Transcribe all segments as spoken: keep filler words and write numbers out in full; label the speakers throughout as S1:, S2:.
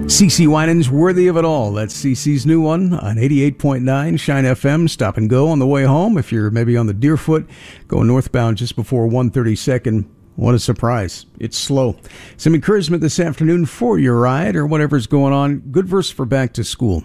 S1: CeCe Winans, Worthy of It All. That's CeCe's new one on eighty-eight point nine Shine F M. Stop and go on the way home. If you're maybe on the Deerfoot, going northbound just before one thirty-second. What a surprise. It's slow. Some encouragement this afternoon for your ride or whatever's going on. Good verse for back to school.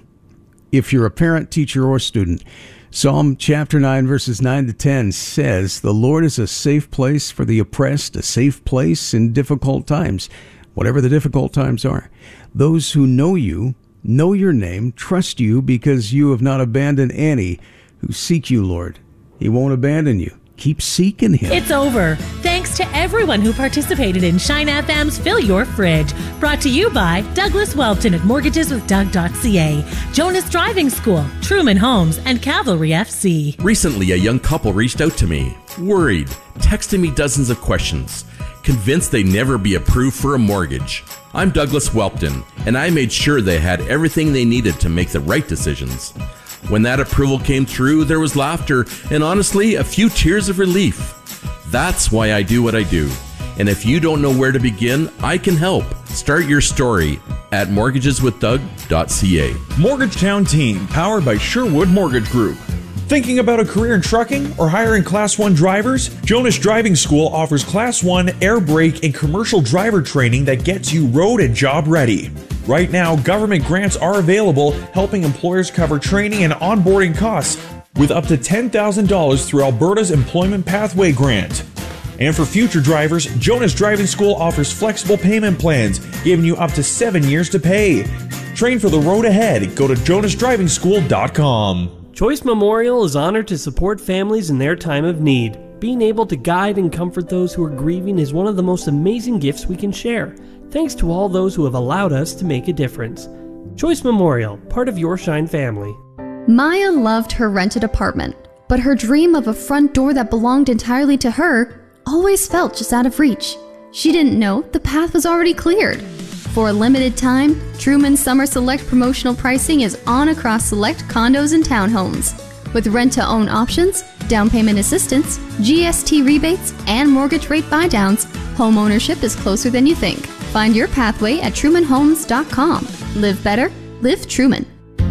S1: If you're a parent, teacher, or student, Psalm chapter nine, verses nine to ten says, "The Lord is a safe place for the oppressed, a safe place in difficult times," whatever the difficult times are. "Those who know you, know your name, trust you because you have not abandoned any who seek you, Lord." He won't abandon you. Keep seeking him.
S2: It's over. Thanks to everyone who participated in Shine F M's Fill Your Fridge. Brought to you by Douglas Welton at mortgages with doug dot c a, Jonas Driving School, Truman Homes, and Cavalry F C.
S3: Recently, a young couple reached out to me, worried, texting me dozens of questions, convinced they'd never be approved for a mortgage. I'm Douglas Welton, and I made sure they had everything they needed to make the right decisions. When that approval came through, there was laughter and honestly, a few tears of relief. That's why I do what I do. And if you don't know where to begin, I can help. Start your story at mortgages with doug dot c a.
S4: Mortgagetown Team, powered by Sherwood Mortgage Group. Thinking about a career in trucking or hiring Class one drivers? Jonas Driving School offers Class one air brake and commercial driver training that gets you road and job ready. Right now, government grants are available, helping employers cover training and onboarding costs with up to ten thousand dollars through Alberta's Employment Pathway Grant. And for future drivers, Jonas Driving School offers flexible payment plans, giving you up to seven years to pay. Train for the road ahead. Go to jonas driving school dot com.
S5: Choice Memorial is honored to support families in their time of need. Being able to guide and comfort those who are grieving is one of the most amazing gifts we can share. Thanks to all those who have allowed us to make a difference. Choice Memorial, part of your Shine family.
S6: Maya loved her rented apartment, but her dream of a front door that belonged entirely to her always felt just out of reach. She didn't know the path was already cleared. For a limited time, Truman Summer Select promotional pricing is on across select condos and townhomes. With rent-to-own options, down payment assistance, G S T rebates, and mortgage rate buydowns, home ownership is closer than you think. Find your pathway at truman homes dot com. Live better, live Truman.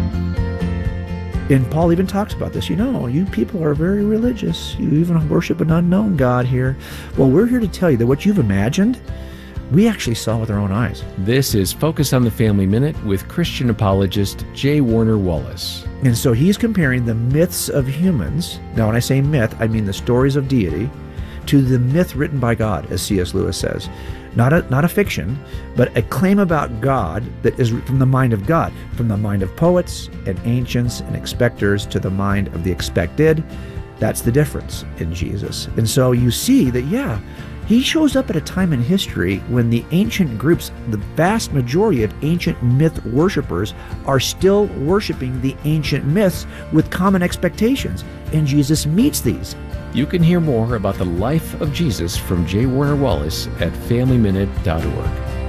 S7: And Paul even talks about this. You know, you people are very religious. You even worship an unknown God here. Well, we're here to tell you that what you've imagined, we actually saw with our own eyes.
S8: This is Focus on the Family Minute with Christian apologist J. Warner Wallace.
S7: And so he's comparing the myths of humans, now when I say myth, I mean the stories of deity, to the myth written by God, as C S Lewis says. Not a, not a fiction, but a claim about God that is from the mind of God, from the mind of poets and ancients and expectors to the mind of the expected. That's the difference in Jesus. And so you see that, yeah, he shows up at a time in history when the ancient groups, the vast majority of ancient myth worshippers, are still worshiping the ancient myths with common expectations. And Jesus meets these.
S8: You can hear more about the life of Jesus from J. Warner Wallace at family minute dot org.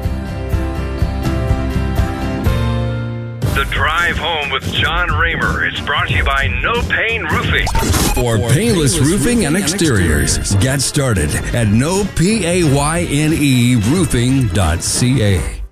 S9: The Drive Home with John Raymer is brought to you by No Pain Roofing.
S10: For painless roofing and exteriors, get started at no payne roofing dot c a.